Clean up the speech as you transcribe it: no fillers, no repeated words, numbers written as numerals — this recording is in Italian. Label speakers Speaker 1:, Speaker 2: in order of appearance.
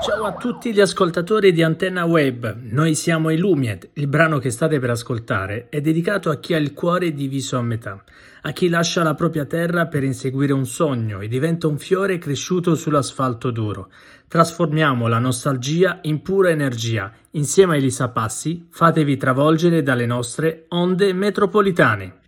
Speaker 1: Ciao a tutti gli ascoltatori di Antenna Web, noi siamo i Lumied. Il brano che state per ascoltare è dedicato a chi ha il cuore diviso a metà, a chi lascia la propria terra per inseguire un sogno e diventa un fiore cresciuto sull'asfalto duro. Trasformiamo la nostalgia in pura energia. Insieme a Elisa Passi, fatevi travolgere dalle nostre onde metropolitane.